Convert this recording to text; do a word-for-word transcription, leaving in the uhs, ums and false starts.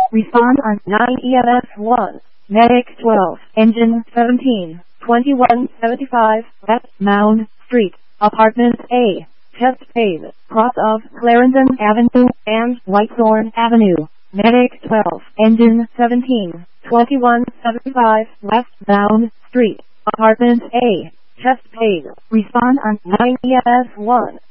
Respond on nine E M S one. Medic twelve. Engine seventeen. twenty-one seventy-five West Mound Street, Apartment A. Chest pain. Cross of Clarendon Avenue and Whitethorn Avenue. Medic twelve. Engine seventeen. twenty-one seventy-five West Mound Street, Apartment A. Chest pain. Respond on nine E M S one.